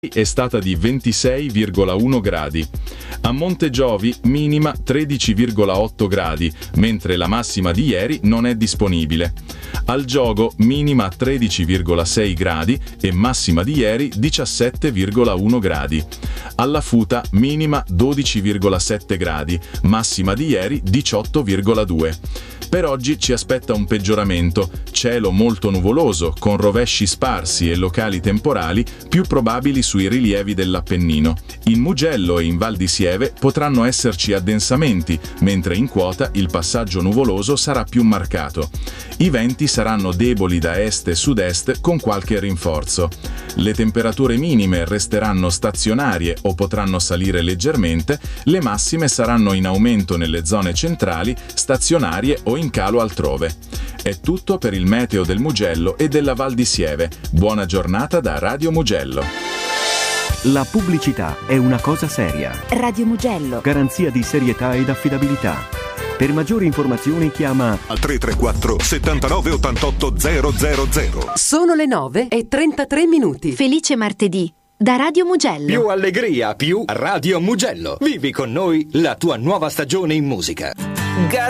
è stata di 26,1 gradi. A Montegiovi minima 13,8 gradi, mentre la massima di ieri non è disponibile. Al Giogo minima 13,6 gradi e massima di ieri 17,1 gradi. Alla Futa minima 12,7 gradi, massima di ieri 18,2. Per oggi ci aspetta un peggioramento, cielo molto nuvoloso, con rovesci sparsi e locali temporali più probabili sui rilievi dell'Appennino. In Mugello e in Val di Sieve potranno esserci addensamenti, mentre in quota il passaggio nuvoloso sarà più marcato. I venti saranno deboli da est e sud-est con qualche rinforzo. Le temperature minime resteranno stazionarie o potranno salire leggermente, le massime saranno in aumento nelle zone centrali, stazionarie o in calo altrove. È tutto per il meteo del Mugello e della Val di Sieve. Buona giornata da Radio Mugello. La pubblicità è una cosa seria. Radio Mugello. Garanzia di serietà ed affidabilità. Per maggiori informazioni chiama al 334 79 88 000. Sono le 9:33. Felice martedì da Radio Mugello. Più allegria, più Radio Mugello. Vivi con noi la tua nuova stagione in musica.